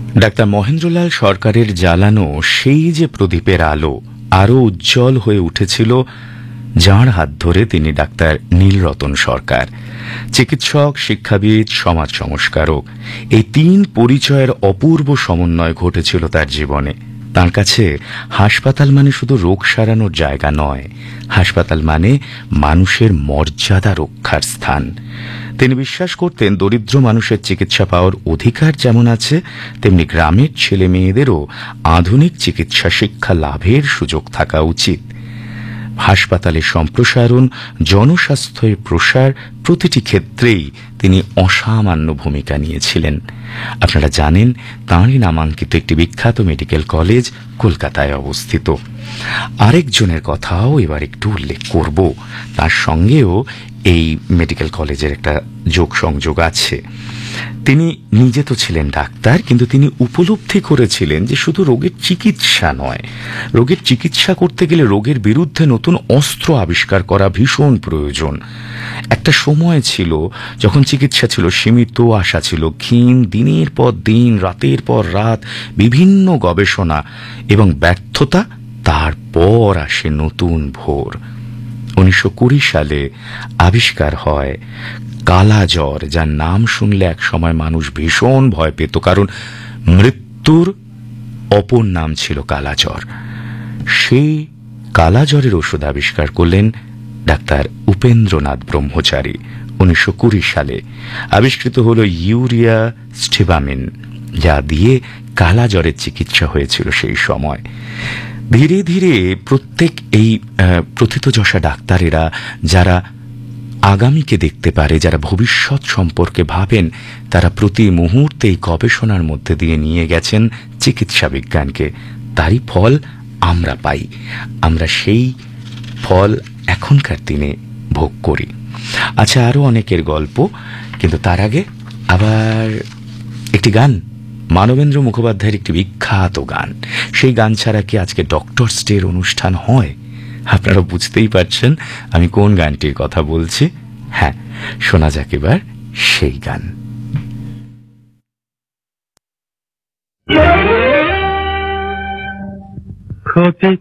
Doctor Mahendralal সরকারের জ্বালানো সেই যে প্রদীপের আলো আরও উজ্জ্বল হয়ে উঠেছিল যাঁর হাত ধরে তিনি ডাক্তার নীলরতন সরকার, চিকিৎসক, শিক্ষাবিদ, সমাজ সংস্কারক। এই তিন পরিচয়ের অপূর্ব সমন্বয় ঘটেছিল তার জীবনে। তাঁর কাছে হাসপাতাল মানে শুধু রোগ সারানোর জায়গা নয়, হাসপাতাল মানে মানুষের মর্যাদা রক্ষার স্থান। তিনি বিশ্বাস করতেন দরিদ্র মানুষের চিকিৎসা পাওয়ার অধিকার যেমন আছে, তেমনি গ্রামের ছেলে মেয়েদেরও আধুনিক চিকিৎসা শিক্ষা লাভের সুযোগ থাকা উচিত। হাসপাতালের সম্প্রসারণ, জনস্বাস্থ্যের প্রসার, প্রতিটি ক্ষেত্রেই তিনি অসামান্য ভূমিকা নিয়েছিলেন। আপনারা জানেন তাঁরই নামাঙ্কিত একটি বিখ্যাত মেডিকেল কলেজ কলকাতায় অবস্থিত। আরেকজনের কথাও এবার একটু উল্লেখ করব, তার সঙ্গেও এই মেডিকেল কলেজের একটা যোগ সংযোগ আছে। তিনি নিজে তো ছিলেন ডাক্তার, কিন্তু তিনি উপলব্ধি করেছিলেন যে শুধু রোগের চিকিৎসা নয়, রোগের চিকিৎসা করতে গেলে রোগের বিরুদ্ধে নতুন অস্ত্র আবিষ্কার করা ভীষণ প্রয়োজন। একটা সময় ছিল যখন চিকিৎসা ছিল সীমিত, আশা ছিল ক্ষীণ, দিনের পর দিন, রাতের পর রাত বিভিন্ন গবেষণা এবং ব্যর্থতা, তারপর আসে নতুন ভোর। 1920 সালে আবিষ্কার হয় কালা জ্বর, যার নাম শুনলে এক সময় মানুষ ভীষণ ভয় পেত, কারণ মৃত্যুর অপর নাম ছিল কালা জ্বর। সেই কালা জ্বরের ওষুধ আবিষ্কার করলেন ডাক্তার উপেন্দ্রনাথ ব্রহ্মচারী। 1920 সালে আবিষ্কৃত হল ইউরিয়া স্টিবামিন, যা দিয়ে কালা জ্বরের চিকিৎসা হয়েছিল সেই সময়। ধীরে ধীরে প্রত্যেক এই প্রথিতযশা ডাক্তারেরা, যারা আগামীকে দেখতে পারে, যারা ভবিষ্যৎ সম্পর্কে ভাবেন, তারা প্রতি মুহূর্তে এই গবেষণার মধ্যে দিয়ে নিয়ে গেছেন চিকিৎসা বিজ্ঞানকে। তারই ফল আমরা পাই। আমরা সেই ফল এখনকার দিনে ভোগ করি। আচ্ছা, আরো অনেকের গল্প, কিন্তু তার আগে আবার একটি গান, মানবেন্দ্র মুখোপাধ্যায়ের একটি বিখ্যাত গান। সেই গান ছাড়া কি আজকে ডক্টরস ডের অনুষ্ঠান হয়? আপনারা বুঝতেই পারছেন আমি কোন গানটির কথা বলছি। হ্যাঁ, শোনা যাক এবার সেই গান। ক্ষতি